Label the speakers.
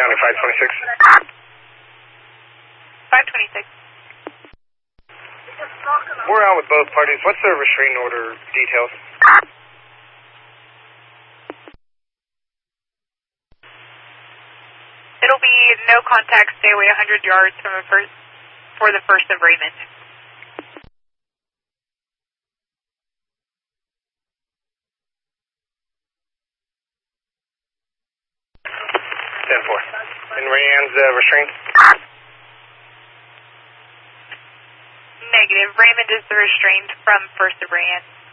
Speaker 1: County 526.
Speaker 2: 526.
Speaker 1: We're out with both parties. What's the restraining order details?
Speaker 2: It'll be no contact, stay away 100 yards from for the first of Raymond.
Speaker 1: 10-4. And Rayanne's restrained?
Speaker 2: Negative. Raymond is the restrained from first of Rayanne.